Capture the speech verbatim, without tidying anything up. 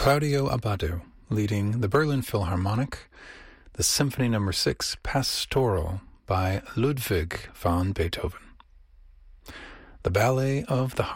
Claudio Abbado, leading the Berlin Philharmonic, the Symphony Number six, Pastoral, by Ludwig van Beethoven. The Ballet of the